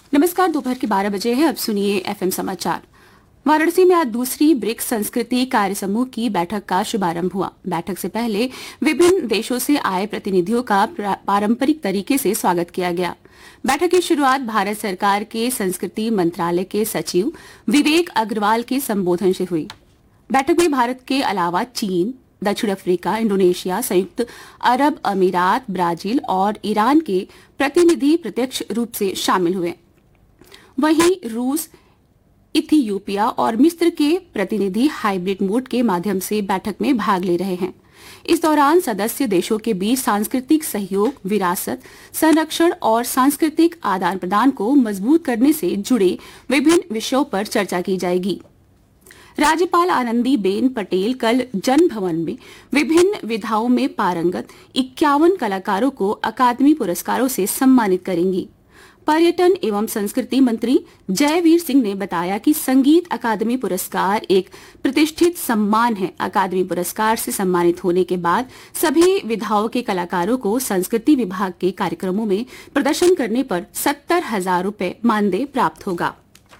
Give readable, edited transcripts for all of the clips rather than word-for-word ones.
नमस्कार। दोपहर के 12 बजे है। अब सुनिए एफएम समाचार। वाराणसी में आज दूसरी ब्रिक्स संस्कृति कार्य समूह की बैठक का शुभारंभ हुआ। बैठक से पहले विभिन्न देशों से आए प्रतिनिधियों का पारंपरिक तरीके से स्वागत किया गया। बैठक की शुरुआत भारत सरकार के संस्कृति मंत्रालय के सचिव विवेक अग्रवाल के संबोधन से हुई। बैठक में भारत के अलावा चीन, दक्षिण अफ्रीका, इंडोनेशिया, संयुक्त अरब अमीरात, ब्राजील और ईरान के प्रतिनिधि प्रत्यक्ष रूप से शामिल हुए। वहीं रूस, इथियोपिया और मिस्र के प्रतिनिधि हाइब्रिड मोड के माध्यम से बैठक में भाग ले रहे हैं। इस दौरान सदस्य देशों के बीच सांस्कृतिक सहयोग, विरासत संरक्षण और सांस्कृतिक आदान प्रदान को मजबूत करने से जुड़े विभिन्न विषयों पर चर्चा की जाएगी। राज्यपाल आनंदीबेन पटेल कल जन भवन में विभिन्न विधाओं में पारंगत 51 कलाकारों को अकादमी पुरस्कारों से सम्मानित करेंगी। पर्यटन एवं संस्कृति मंत्री जयवीर सिंह ने बताया कि संगीत अकादमी पुरस्कार एक प्रतिष्ठित सम्मान है। अकादमी पुरस्कार से सम्मानित होने के बाद सभी विधाओं के कलाकारों को संस्कृति विभाग के कार्यक्रमों में प्रदर्शन करने पर 70,000 रुपए मानदेय प्राप्त होगा।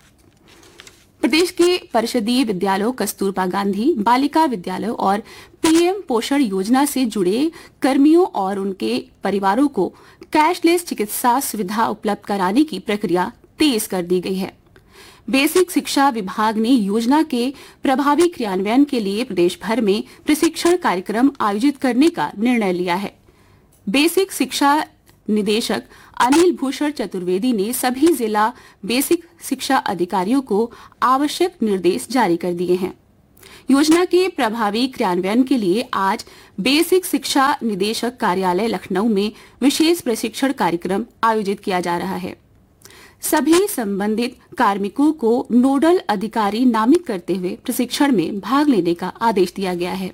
प्रदेश के परिषदीय विद्यालयों, कस्तूरबा गांधी बालिका विद्यालय और पीएम पोषण योजना से जुड़े कर्मियों और उनके परिवारों को कैशलेस चिकित्सा सुविधा उपलब्ध कराने की प्रक्रिया तेज कर दी गई है। बेसिक शिक्षा विभाग ने योजना के प्रभावी क्रियान्वयन के लिए प्रदेश भर में प्रशिक्षण कार्यक्रम आयोजित करने का निर्णय लिया है। बेसिक शिक्षा निदेशक अनिल भूषण चतुर्वेदी ने सभी जिला बेसिक शिक्षा अधिकारियों को आवश्यक निर्देश जारी कर दिए हैं। योजना के प्रभावी क्रियान्वयन के लिए आज बेसिक शिक्षा निदेशक कार्यालय लखनऊ में विशेष प्रशिक्षण कार्यक्रम आयोजित किया जा रहा है। सभी संबंधित कार्मिकों को नोडल अधिकारी नामित करते हुए प्रशिक्षण में भाग लेने का आदेश दिया गया है।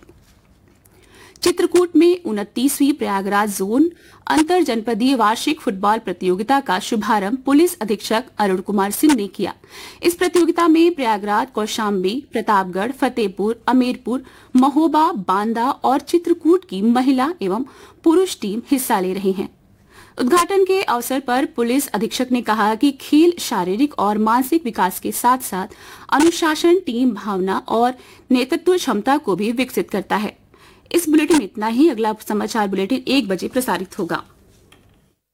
चित्रकूट में 29वीं प्रयागराज जोन अंतर जनपदीय वार्षिक फुटबॉल प्रतियोगिता का शुभारंभ पुलिस अधीक्षक अरुण कुमार सिंह ने किया। इस प्रतियोगिता में प्रयागराज, कौशाम्बी, प्रतापगढ़, फतेहपुर, अमेरपुर, महोबा, बांदा और चित्रकूट की महिला एवं पुरुष टीम हिस्सा ले रही हैं। उद्घाटन के अवसर पर पुलिस अधीक्षक ने कहा कि खेल शारीरिक और मानसिक विकास के साथ साथ अनुशासन, टीम भावना और नेतृत्व क्षमता को भी विकसित करता है। इस बुलेटिन में इतना ही। अगला समाचार बुलेटिन 1 बजे प्रसारित होगा।